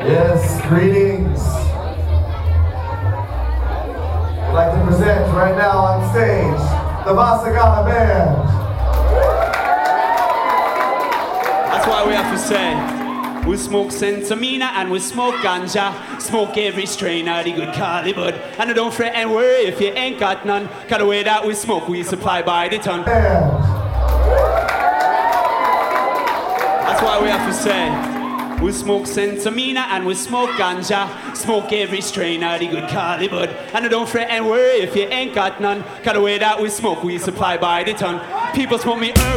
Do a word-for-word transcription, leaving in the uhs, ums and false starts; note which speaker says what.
Speaker 1: Yes, greetings. I'd like to present right now on stage the Masagana Band.
Speaker 2: That's why we have to say, we smoke Sentamina and we smoke ganja, smoke every strain of the good Cali bud. And don't fret and worry if you ain't got none, cause the way that we smoke, we supply by the ton.
Speaker 1: Band.
Speaker 2: That's why we have to say, we smoke Sentamina and we smoke ganja, smoke every strain of the good Cali bud. And don't fret and worry if you ain't got none, cause the way that we smoke, we supply by the ton. People smoke me herb